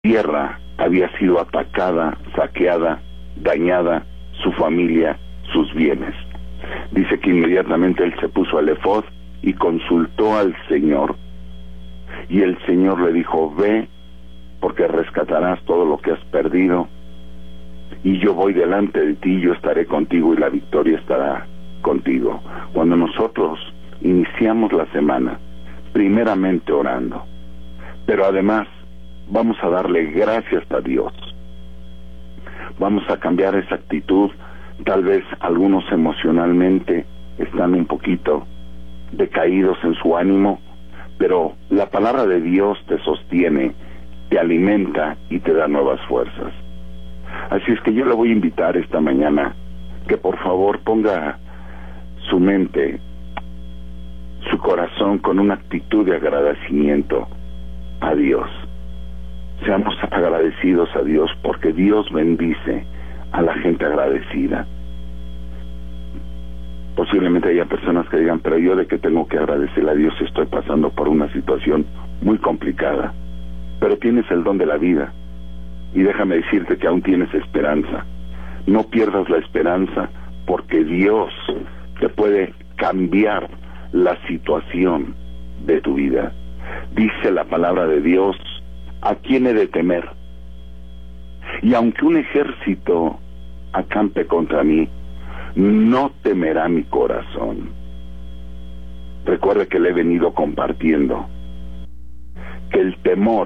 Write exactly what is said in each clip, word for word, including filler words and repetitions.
tierra había sido atacada, saqueada, dañada, su familia, sus bienes. Dice que inmediatamente él se puso al efod y consultó al Señor, y el Señor le dijo: ve, porque rescatarás todo lo que has perdido, y yo voy delante de ti, yo estaré contigo y la victoria estará contigo. Cuando nosotros iniciamos la semana, primeramente orando, pero además vamos a darle gracias a Dios, vamos a cambiar esa actitud. Tal vez algunos emocionalmente están un poquito decaídos en su ánimo, pero la palabra de Dios te sostiene, te alimenta y te da nuevas fuerzas. Así es que yo le voy a invitar esta mañana que por favor ponga su mente, su corazón con una actitud de agradecimiento a Dios. Seamos agradecidos a Dios, porque Dios bendice a la gente agradecida. Posiblemente haya personas que digan: pero yo de qué tengo que agradecerle a Dios si estoy pasando por una situación muy complicada. Pero tienes el don de la vida, y déjame decirte que aún tienes esperanza. No pierdas la esperanza, porque Dios te puede cambiar la situación de tu vida. Dice la palabra de Dios: ¿a quién he de temer? Y aunque un ejército acampe contra mí, no temerá mi corazón. Recuerde que le he venido compartiendo que el temor,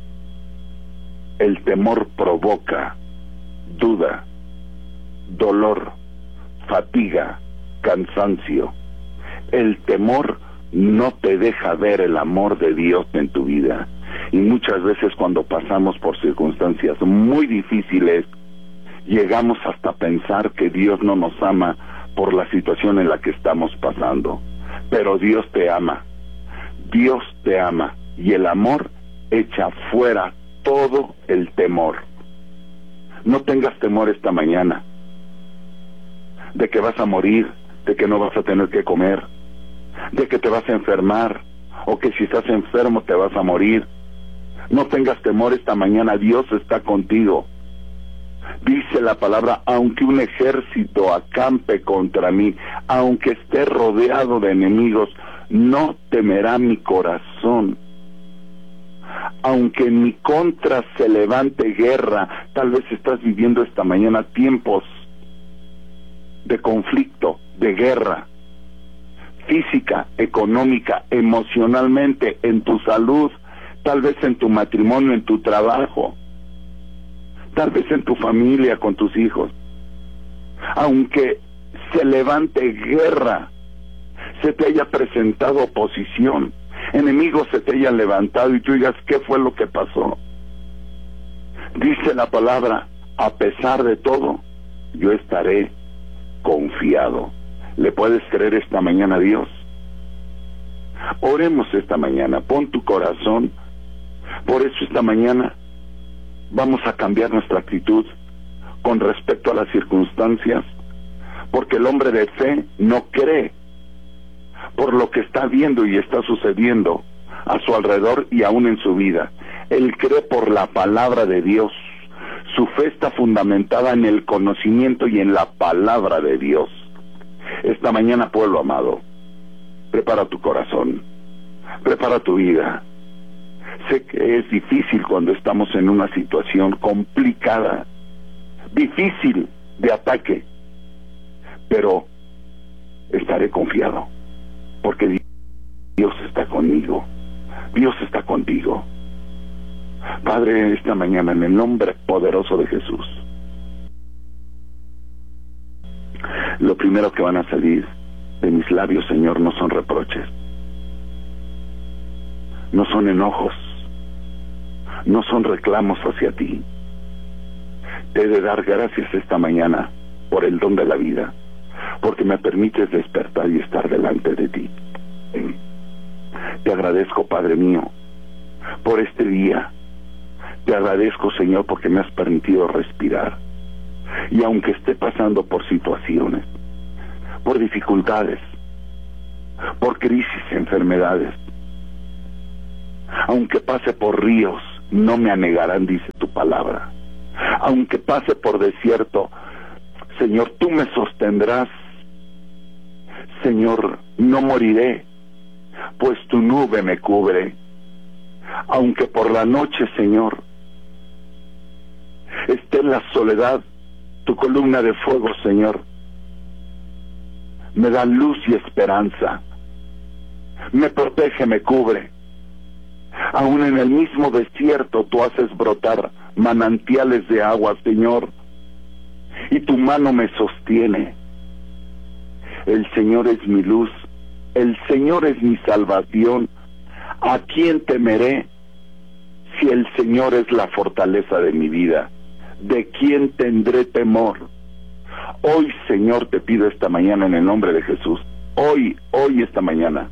el temor provoca duda, dolor, fatiga, cansancio. El temor no te deja ver el amor de Dios en tu vida. Y muchas veces cuando pasamos por circunstancias muy difíciles, llegamos hasta pensar que Dios no nos ama por la situación en la que estamos pasando. Pero Dios te ama. Dios te ama. Y el amor echa fuera todo el temor. No tengas temor esta mañana de que vas a morir, de que no vas a tener que comer, de que te vas a enfermar, o que si estás enfermo te vas a morir. No tengas temor esta mañana, Dios está contigo. Dice la palabra: aunque un ejército acampe contra mí, aunque esté rodeado de enemigos, no temerá mi corazón. Aunque en mi contra se levante guerra, tal vez estás viviendo esta mañana tiempos de conflicto, de guerra, física, económica, emocionalmente, en tu salud, tal vez en tu matrimonio, en tu trabajo, tal vez en tu familia, con tus hijos. Aunque se levante guerra, se te haya presentado oposición, enemigos se te hayan levantado y tú digas: ¿qué fue lo que pasó? Dice la palabra: a pesar de todo, yo estaré confiado. ¿Le puedes creer esta mañana a Dios? Oremos esta mañana, pon tu corazón. Por eso esta mañana vamos a cambiar nuestra actitud con respecto a las circunstancias, porque el hombre de fe no cree por lo que está viendo y está sucediendo a su alrededor y aún en su vida. Él cree por la palabra de Dios. Su fe está fundamentada en el conocimiento y en la palabra de Dios. Esta mañana, pueblo amado, prepara tu corazón, prepara tu vida. Sé que es difícil cuando estamos en una situación complicada, difícil de ataque, pero estaré confiado, porque Dios está conmigo, Dios está contigo. Padre, esta mañana, en el nombre poderoso de Jesús, lo primero que van a salir de mis labios, Señor, no son reproches, no son enojos, no son reclamos hacia ti. Te he de dar gracias esta mañana por el don de la vida, porque me permites despertar y estar delante de ti. Te agradezco, Padre mío, por este día. Te agradezco, Señor, porque me has permitido respirar. Y aunque esté pasando por situaciones, por dificultades, por crisis, enfermedades, aunque pase por ríos no me anegarán, dice tu palabra. Aunque pase por desierto, Señor, tú me sostendrás. Señor, no moriré, pues tu nube me cubre. Aunque por la noche, Señor, esté en la soledad, tu columna de fuego, Señor, me da luz y esperanza. Me protege, me cubre. Aún en el mismo desierto tú haces brotar manantiales de agua, Señor, y tu mano me sostiene. El Señor es mi luz, el Señor es mi salvación. ¿A quién temeré si el Señor es la fortaleza de mi vida? ¿De quién tendré temor? Hoy, Señor, te pido esta mañana en el nombre de Jesús. Hoy, hoy, esta mañana.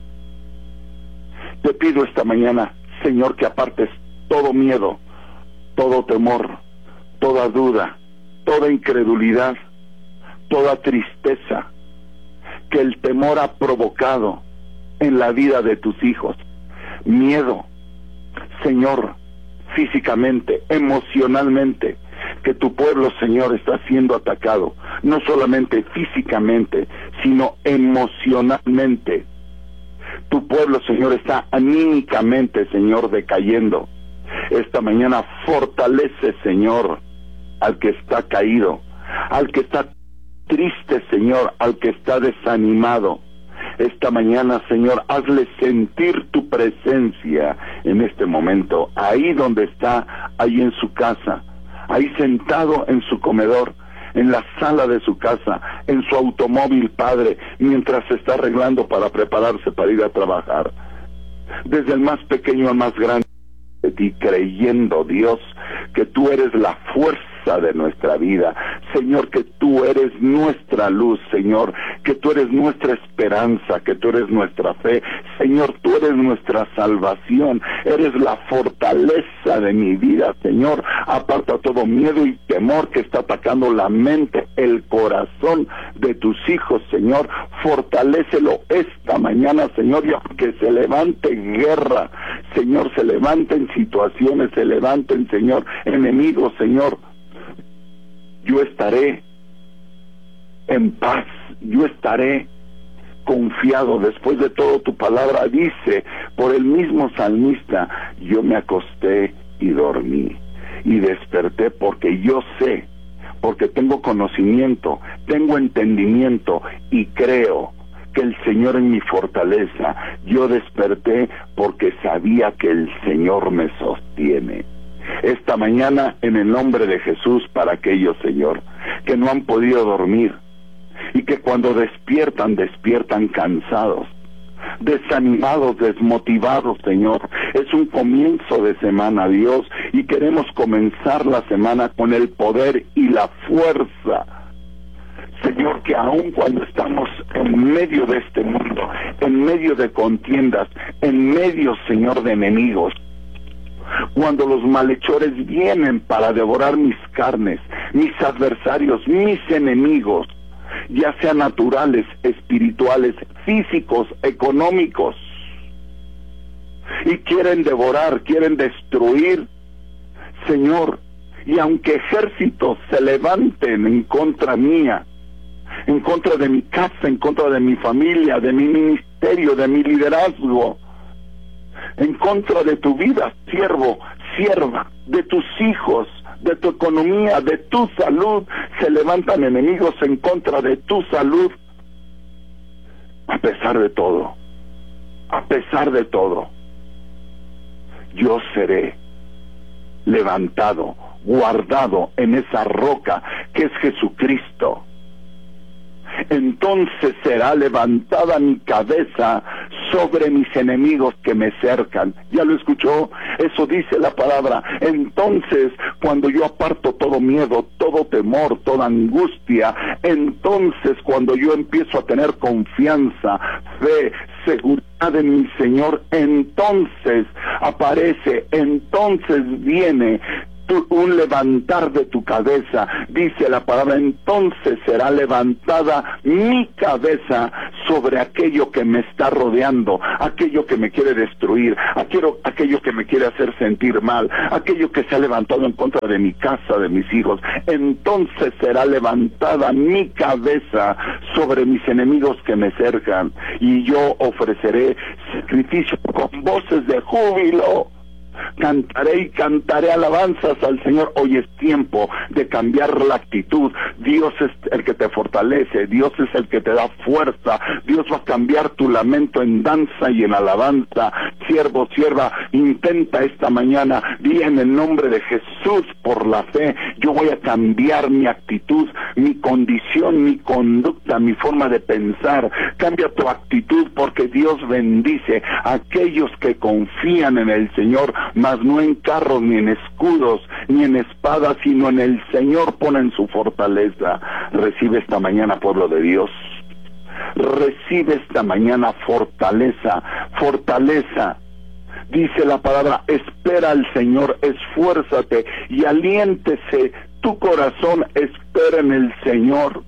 Te pido esta mañana, Señor, que apartes todo miedo, todo temor, toda duda, toda incredulidad, toda tristeza que el temor ha provocado en la vida de tus hijos. Miedo, Señor, físicamente, emocionalmente, que tu pueblo, Señor, está siendo atacado, no solamente físicamente, sino emocionalmente. Tu pueblo, Señor, está anímicamente, Señor, decayendo. Esta mañana fortalece, Señor, al que está caído, al que está triste, Señor, al que está desanimado. Esta mañana, Señor, hazle sentir tu presencia en este momento, ahí donde está, ahí en su casa, ahí sentado en su comedor, en la sala de su casa, en su automóvil, Padre, mientras se está arreglando para prepararse para ir a trabajar. Desde el más pequeño al más grande de ti, creyendo, Dios, que tú eres la fuerza de nuestra vida, Señor, que tú eres nuestra luz, Señor, que tú eres nuestra esperanza, que tú eres nuestra fe, Señor, tú eres nuestra salvación, eres la fortaleza de mi vida, Señor. Aparta todo miedo y temor que está atacando la mente, el corazón de tus hijos, Señor. Fortalécelo esta mañana, Señor, y aunque se levante guerra, Señor, se levanten situaciones, se levanten, Señor, enemigos, Señor, yo estaré en paz, yo estaré confiado. Después de todo, tu palabra dice, por el mismo salmista, yo me acosté y dormí, y desperté porque yo sé, porque tengo conocimiento, tengo entendimiento, y creo que el Señor es mi fortaleza. Yo desperté porque sabía que el Señor me sostiene. Esta mañana, en el nombre de Jesús, para aquellos, Señor, que no han podido dormir, y que cuando despiertan, despiertan cansados, desanimados, desmotivados, Señor. Es un comienzo de semana, Dios, y queremos comenzar la semana con el poder y la fuerza, Señor, que aun cuando estamos en medio de este mundo, en medio de contiendas, en medio, Señor, de enemigos, cuando los malhechores vienen para devorar mis carnes, mis adversarios, mis enemigos, ya sean naturales, espirituales, físicos, económicos, y quieren devorar, quieren destruir, Señor, y aunque ejércitos se levanten en contra mía, en contra de mi casa, en contra de mi familia, de mi ministerio, de mi liderazgo, en contra de tu vida, siervo, sierva, de tus hijos, de tu economía, de tu salud, se levantan enemigos en contra de tu salud. A pesar de todo, a pesar de todo, yo seré levantado, guardado en esa roca que es Jesucristo. Entonces será levantada mi cabeza sobre mis enemigos que me cercan. ¿Ya lo escuchó? Eso dice la palabra. Entonces, cuando yo aparto todo miedo, todo temor, toda angustia, entonces cuando yo empiezo a tener confianza, fe, seguridad en mi Señor, entonces aparece, entonces viene un levantar de tu cabeza, dice la palabra. Entonces será levantada mi cabeza sobre aquello que me está rodeando, aquello que me quiere destruir, aquello, aquello que me quiere hacer sentir mal, aquello que se ha levantado en contra de mi casa, de mis hijos. Entonces será levantada mi cabeza sobre mis enemigos que me cercan, y yo ofreceré sacrificio con voces de júbilo. Cantaré y cantaré alabanzas al Señor. Hoy es tiempo de cambiar la actitud. Dios es el que te fortalece, Dios es el que te da fuerza. Dios va a cambiar tu lamento en danza y en alabanza. Siervo, sierva, intenta esta mañana, di en el nombre de Jesús, por la fe, yo voy a cambiar mi actitud, mi condición, mi conducta, mi forma de pensar. Cambia tu actitud, porque Dios bendice a aquellos que confían en el Señor, mas no en carros, ni en escudos, ni en espadas, sino en el Señor ponen su fortaleza. Recibe esta mañana, pueblo de Dios. Recibe esta mañana fortaleza, fortaleza. Dice la palabra, espera al Señor, esfuérzate y aliéntese tu corazón, espera en el Señor.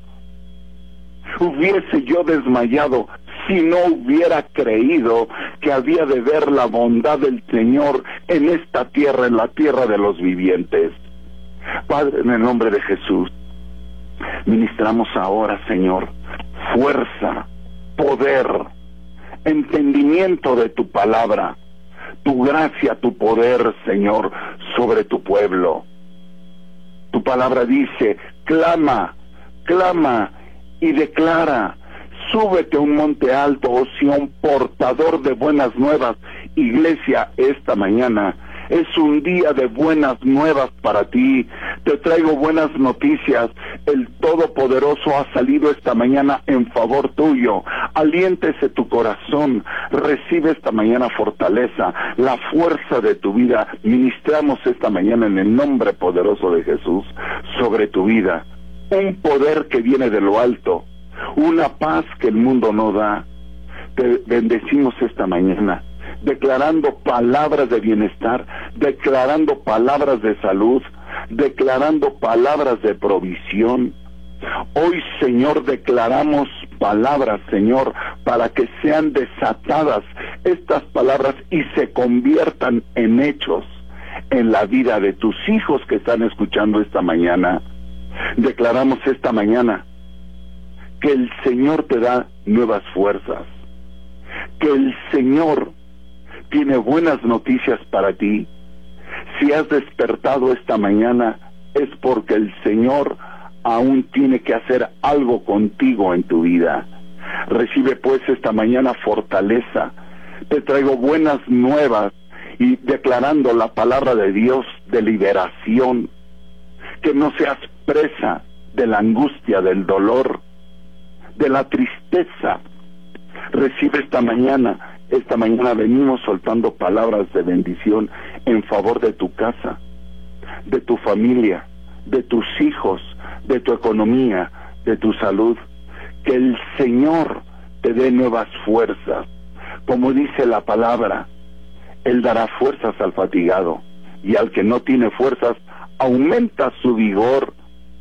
Hubiese yo desmayado si no hubiera creído que había de ver la bondad del Señor en esta tierra, en la tierra de los vivientes. Padre, en el nombre de Jesús, ministramos ahora, Señor, fuerza, poder, entendimiento de tu palabra, tu gracia, tu poder, Señor, sobre tu pueblo. Tu palabra dice, clama, clama y declara. Súbete a un monte alto, oh Sión, portador de buenas nuevas. Iglesia, esta mañana es un día de buenas nuevas para ti. Te traigo buenas noticias. El Todopoderoso ha salido esta mañana en favor tuyo. Aliéntese tu corazón. Recibe esta mañana fortaleza, la fuerza de tu vida. Ministramos esta mañana en el nombre poderoso de Jesús sobre tu vida. Un poder que viene de lo alto, una paz que el mundo no da. Te bendecimos esta mañana, declarando palabras de bienestar, declarando palabras de salud, declarando palabras de provisión. Hoy, Señor, declaramos palabras, Señor, para que sean desatadas estas palabras y se conviertan en hechos en la vida de tus hijos que están escuchando esta mañana. Declaramos esta mañana que el Señor te da nuevas fuerzas, que el Señor tiene buenas noticias para ti. Si has despertado esta mañana, es porque el Señor aún tiene que hacer algo contigo en tu vida. Recibe pues esta mañana fortaleza. Te traigo buenas nuevas y declarando la palabra de Dios de liberación. Que no seas presa de la angustia, del dolor, de la tristeza. Recibe esta mañana, esta mañana venimos soltando palabras de bendición en favor de tu casa, de tu familia, de tus hijos, de tu economía, de tu salud. Que el Señor te dé nuevas fuerzas. Como dice la palabra, Él dará fuerzas al fatigado, y al que no tiene fuerzas aumenta su vigor.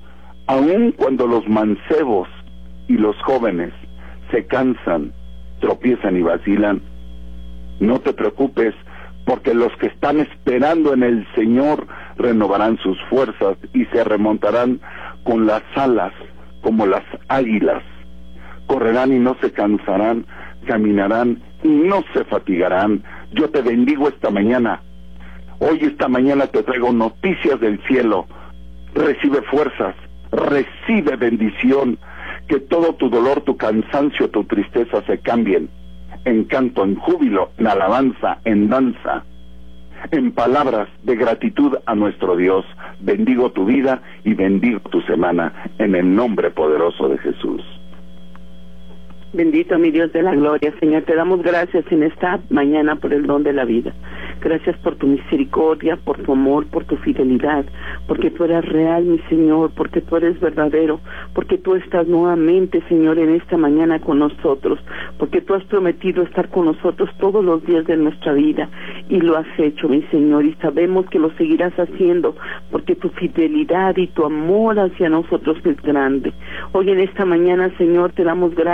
Aun cuando los mancebos y los jóvenes se cansan, tropiezan y vacilan, no te preocupes, porque los que están esperando en el Señor renovarán sus fuerzas y se remontarán con las alas como las águilas. Correrán y no se cansarán, caminarán y no se fatigarán. Yo te bendigo esta mañana. Hoy, esta mañana, te traigo noticias del cielo. Recibe fuerzas, recibe bendición. Que todo tu dolor, tu cansancio, tu tristeza se cambien en canto, en júbilo, en alabanza, en danza, en palabras de gratitud a nuestro Dios. Bendigo tu vida y bendigo tu semana en el nombre poderoso de Jesús. Bendito mi Dios de la gloria, Señor, te damos gracias en esta mañana por el don de la vida. Gracias por tu misericordia, por tu amor, por tu fidelidad, porque tú eres real, mi Señor, porque tú eres verdadero, porque tú estás nuevamente, Señor, en esta mañana con nosotros, porque tú has prometido estar con nosotros todos los días de nuestra vida, y lo has hecho, mi Señor, y sabemos que lo seguirás haciendo, porque tu fidelidad y tu amor hacia nosotros es grande. Hoy en esta mañana, Señor, te damos gracias porque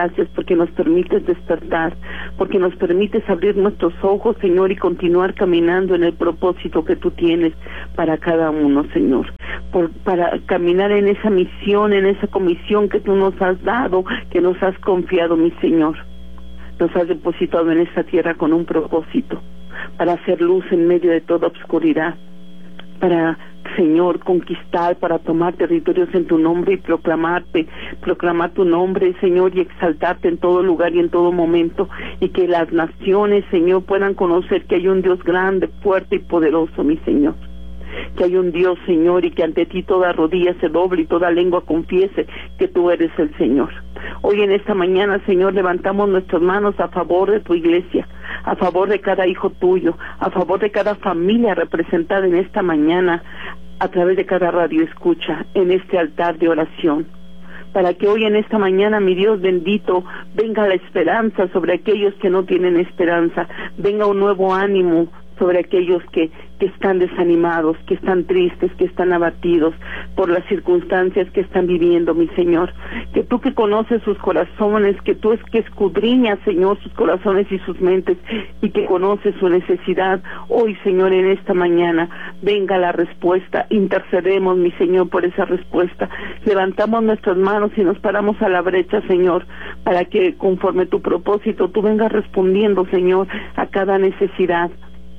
porque nos permites despertar, porque nos permites abrir nuestros ojos, Señor, y continuar caminando en el propósito que tú tienes para cada uno, Señor, por, para caminar en esa misión, en esa comisión que tú nos has dado, que nos has confiado, mi Señor. Nos has depositado en esta tierra con un propósito, para hacer luz en medio de toda oscuridad, para, Señor, conquistar, para tomar territorios en tu nombre y proclamarte, proclamar tu nombre, Señor, y exaltarte en todo lugar y en todo momento, y que las naciones, Señor, puedan conocer que hay un Dios grande, fuerte y poderoso, mi Señor. Que hay un Dios, Señor, y que ante ti toda rodilla se doble y toda lengua confiese que tú eres el Señor. Hoy en esta mañana, Señor, levantamos nuestras manos a favor de tu iglesia, a favor de cada hijo tuyo, a favor de cada familia representada en esta mañana, a través de cada radio escucha, en este altar de oración. Para que hoy en esta mañana, mi Dios bendito, venga la esperanza sobre aquellos que no tienen esperanza, venga un nuevo ánimo sobre aquellos que, que están desanimados, que están tristes, que están abatidos por las circunstancias que están viviendo, mi Señor. Que tú que conoces sus corazones, que tú es que escudriñas, Señor, sus corazones y sus mentes, y que conoces su necesidad, hoy, Señor, en esta mañana, venga la respuesta. Intercedemos, mi Señor, por esa respuesta. Levantamos nuestras manos y nos paramos a la brecha, Señor, para que conforme tu propósito, tú vengas respondiendo, Señor, a cada necesidad,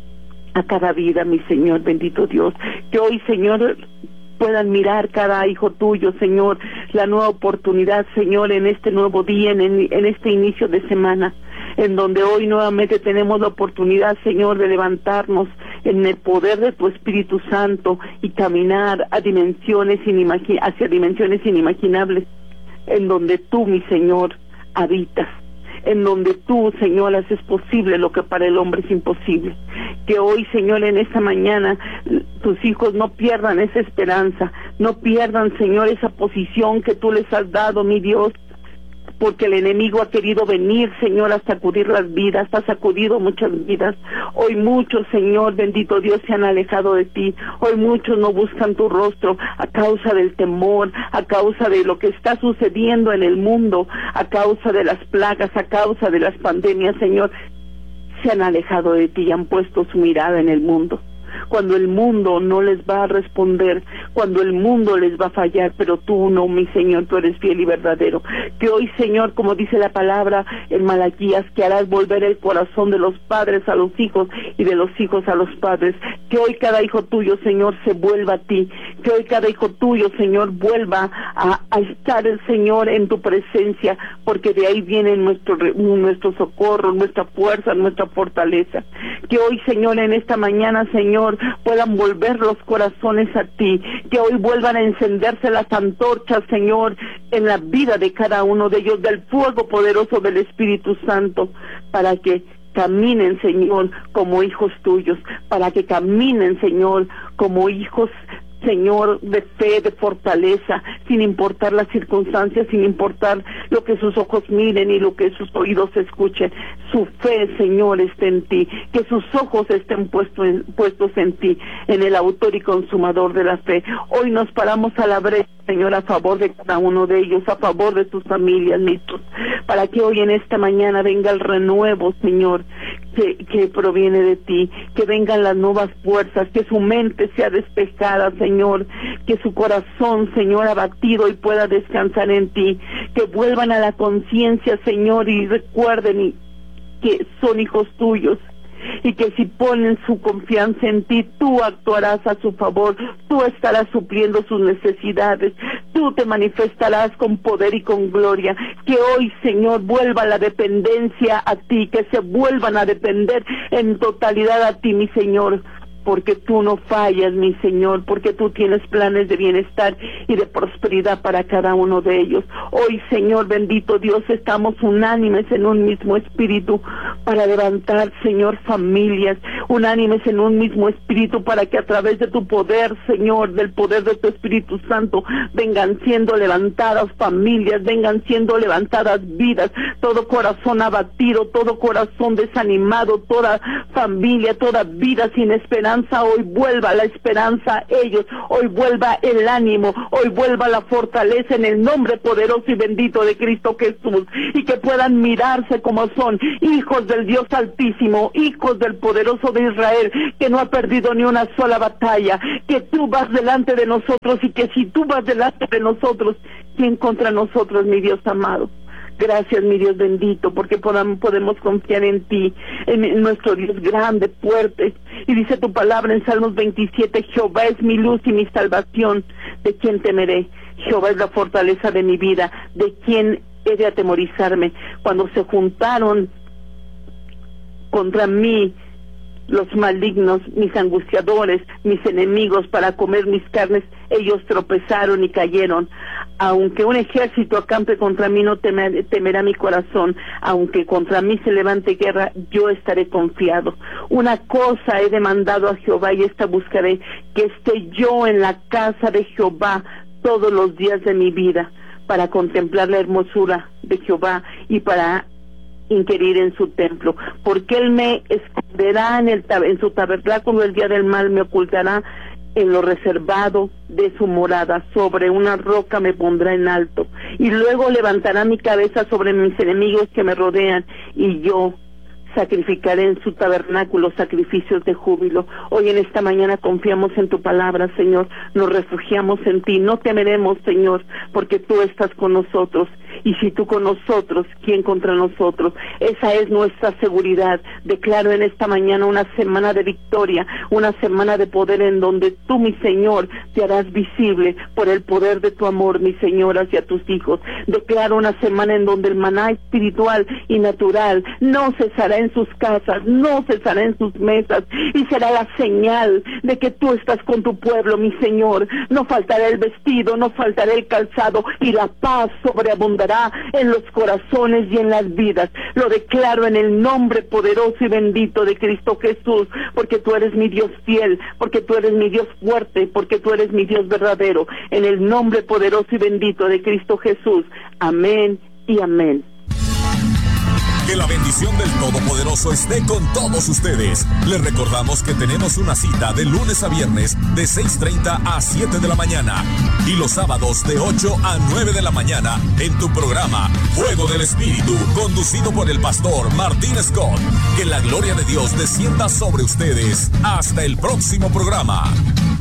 a cada vida, mi Señor, bendito Dios. Que hoy, Señor, puedan mirar cada hijo tuyo, Señor, la nueva oportunidad, Señor, en este nuevo día, en, en este inicio de semana, en donde hoy nuevamente tenemos la oportunidad, Señor, de levantarnos en el poder de tu Espíritu Santo y caminar a dimensiones inimagi- hacia dimensiones inimaginables, en donde tú, mi Señor, habitas, en donde tú, Señor, haces posible lo que para el hombre es imposible. Que hoy, Señor, en esta mañana, tus hijos no pierdan esa esperanza, no pierdan, Señor, esa posición que tú les has dado, mi Dios, porque el enemigo ha querido venir, Señor, a sacudir las vidas, ha sacudido muchas vidas. Hoy muchos, Señor, bendito Dios, se han alejado de ti. Hoy muchos no buscan tu rostro a causa del temor, a causa de lo que está sucediendo en el mundo, a causa de las plagas, a causa de las pandemias, Señor. Se han alejado de ti y han puesto su mirada en el mundo. Cuando el mundo no les va a responder, cuando el mundo les va a fallar, pero tú no, mi Señor, tú eres fiel y verdadero. Que hoy, Señor, como dice la palabra en Malaquías, que harás volver el corazón de los padres a los hijos y de los hijos a los padres. Que hoy cada hijo tuyo, Señor, se vuelva a ti. Que hoy cada hijo tuyo, Señor, vuelva a, a estar, el Señor, en tu presencia, porque de ahí viene nuestro, nuestro socorro, nuestra fuerza, nuestra fortaleza. Que hoy, Señor, en esta mañana, Señor, puedan volver los corazones a ti, que hoy vuelvan a encenderse las antorchas, Señor, en la vida de cada uno de ellos, del fuego poderoso del Espíritu Santo, para que caminen, Señor, como hijos tuyos, para que caminen, Señor, como hijos, Señor, de fe, de fortaleza, sin importar las circunstancias, sin importar lo que sus ojos miren y lo que sus oídos escuchen. Su fe, Señor, esté en ti, que sus ojos estén puestos en, puestos en ti, en el autor y consumador de la fe. Hoy nos paramos a la brecha, Señor, a favor de cada uno de ellos, a favor de sus familias, mismos, para que hoy en esta mañana venga el renuevo, Señor, que, que proviene de ti, que vengan las nuevas fuerzas, que su mente sea despejada, Señor, que su corazón, Señor, abatido y pueda descansar en ti, que vuelvan a la conciencia, Señor, y recuerden que son hijos tuyos, y que si ponen su confianza en ti, tú actuarás a su favor, tú estarás supliendo sus necesidades, tú te manifestarás con poder y con gloria. Que hoy, Señor, vuelva la dependencia a ti, que se vuelvan a depender en totalidad a ti, mi Señor, porque tú no fallas, mi Señor, porque tú tienes planes de bienestar y de prosperidad para cada uno de ellos. Hoy, Señor, bendito Dios, estamos unánimes en un mismo espíritu para levantar, Señor, familias, unánimes en un mismo espíritu para que a través de tu poder, Señor, del poder de tu Espíritu Santo, vengan siendo levantadas familias, vengan siendo levantadas vidas, todo corazón abatido, todo corazón desanimado, toda familia, toda vida sin esperanza, esperanza, hoy vuelva la esperanza a ellos, hoy vuelva el ánimo, hoy vuelva la fortaleza en el nombre poderoso y bendito de Cristo Jesús, y que puedan mirarse como son, hijos del Dios Altísimo, hijos del poderoso de Israel, que no ha perdido ni una sola batalla, que tú vas delante de nosotros, y que si tú vas delante de nosotros, ¿quién contra nosotros, mi Dios amado? Gracias, mi Dios bendito, porque podamos, podemos confiar en ti, en nuestro Dios grande, fuerte. Y dice tu palabra en Salmos veintisiete, Jehová es mi luz y mi salvación, ¿de quién temeré? Jehová es la fortaleza de mi vida, ¿de quién he de atemorizarme? Cuando se juntaron contra mí los malignos, mis angustiadores, mis enemigos, para comer mis carnes, ellos tropezaron y cayeron. Aunque un ejército acampe contra mí, no temer, temerá mi corazón. Aunque contra mí se levante guerra, yo estaré confiado. Una cosa he demandado a Jehová, y esta buscaré, que esté yo en la casa de Jehová todos los días de mi vida, para contemplar la hermosura de Jehová y para inquirir en su templo, porque él me esconderá en, el, en su tabernáculo el día del mal, me ocultará en lo reservado de su morada, sobre una roca me pondrá en alto, y luego levantará mi cabeza sobre mis enemigos que me rodean, y yo sacrificaré en su tabernáculo sacrificios de júbilo. Hoy en esta mañana confiamos en tu palabra, Señor, nos refugiamos en ti, no temeremos, Señor, porque tú estás con nosotros, y si tú con nosotros, ¿quién contra nosotros? Esa es nuestra seguridad. Declaro en esta mañana una semana de victoria, una semana de poder, en donde tú, mi Señor, te harás visible por el poder de tu amor, mi Señor, hacia tus hijos. Declaro una semana en donde el maná espiritual y natural no cesará en sus casas, no cesará en sus mesas, y será la señal de que tú estás con tu pueblo, mi Señor. No faltará el vestido, no faltará el calzado, y la paz sobreabundará en los corazones y en las vidas. Lo declaro en el nombre poderoso y bendito de Cristo Jesús, porque tú eres mi Dios fiel, porque tú eres mi Dios fuerte, porque tú eres mi Dios verdadero. En el nombre poderoso y bendito de Cristo Jesús. Amén y amén. Que la bendición del Todopoderoso esté con todos ustedes. Les recordamos que tenemos una cita de lunes a viernes de seis treinta a siete de la mañana y los sábados de ocho a nueve de la mañana en tu programa Fuego del Espíritu, conducido por el pastor Martín Scott. Que la gloria de Dios descienda sobre ustedes. Hasta el próximo programa.